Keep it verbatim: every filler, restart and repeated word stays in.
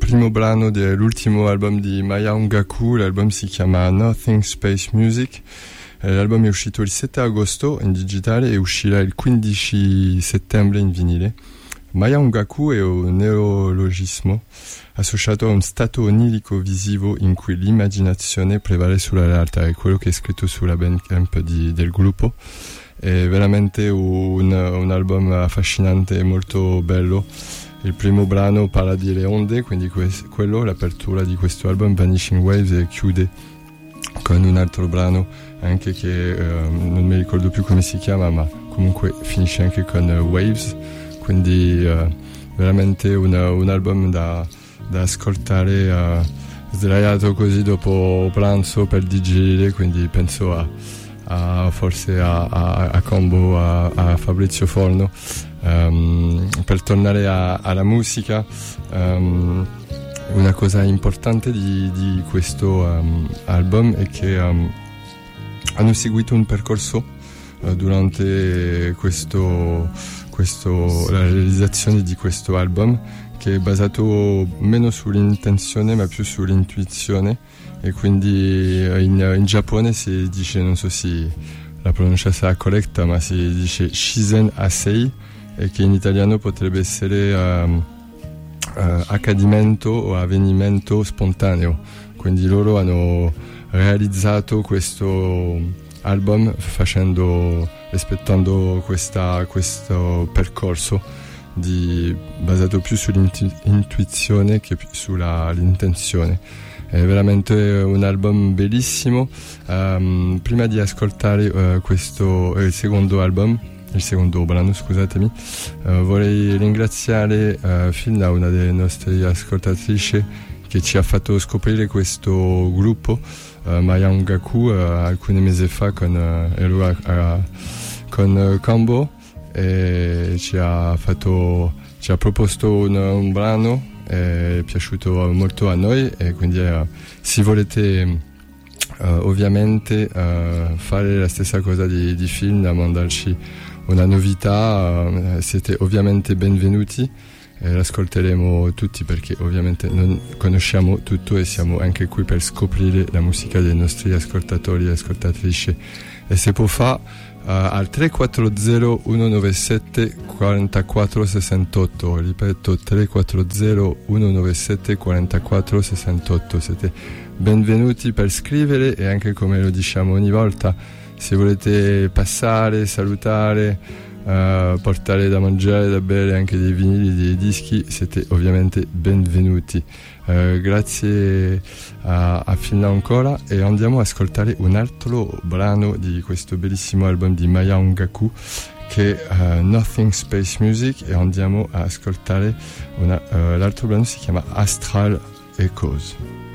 primo brano dell'ultimo album di Maya Ongaku. L'album si chiama Nothing Space Music. L'album è uscito il sette agosto in digitale e uscirà il quindici settembre in vinile. Maya Ongaku è un neologismo associato a un stato onirico visivo in cui l'immaginazione prevale sulla realtà. È quello che è scritto sulla bandcamp di, del gruppo. È veramente un, un album affascinante e molto bello. Il primo brano parla di le onde, quindi que- quello, l'apertura di questo album, Vanishing Waves, e chiude con un altro brano anche che eh, non mi ricordo più come si chiama, ma comunque finisce anche con uh, Waves, quindi uh, veramente una, un album da, da ascoltare uh, sdraiato così dopo pranzo per digerire, quindi penso a, a forse a, a, a Combo, a, a Fabrizio Forno. Um, per tornare a, alla musica, um, una cosa importante di, di questo um, album è che um, hanno seguito un percorso uh, durante questo, questo, la realizzazione di questo album, che è basato meno sull'intenzione ma più sull'intuizione, e quindi uh, in, in Giappone si dice, non so se la pronuncia sarà corretta, ma si dice Shizen Asei, e che in italiano potrebbe essere uh, uh, accadimento o avvenimento spontaneo. Quindi loro hanno realizzato questo album facendo, rispettando questa, questo percorso di, basato più sull'intuizione che sull'intenzione. È veramente un album bellissimo. Um, prima di ascoltare uh, questo uh, il secondo album, il secondo brano, scusatemi, uh, vorrei ringraziare uh, Filna, una delle nostre ascoltatrici, che ci ha fatto scoprire questo gruppo, uh, Maya Ongaku, uh, alcuni mesi fa con, uh, uh, con uh, Combo, e ci ha fatto, ci ha proposto un, un brano, è piaciuto molto a noi, e quindi uh, se volete uh, ovviamente uh, fare la stessa cosa di, di film, da mandarci una novità, uh, siete ovviamente benvenuti, e l'ascolteremo tutti, perché ovviamente non conosciamo tutto e siamo anche qui per scoprire la musica dei nostri ascoltatori e ascoltatrici. E se può fare uh, al tre quattro zero uno nove sette quattro sei otto, ripeto tre quattro zero uno nove sette quattro sei otto, siete benvenuti per scrivere, e anche, come lo diciamo ogni volta, se volete passare, salutare, uh, portare da mangiare, da bere, anche dei vinili, dei dischi, siete ovviamente benvenuti. Uh, grazie a, a Finna ancora, e andiamo a ascoltare un altro brano di questo bellissimo album di Maya Ongaku, che è uh, Nothing Space Music, e andiamo a ascoltare una, uh, l'altro brano si chiama Astral Echoes.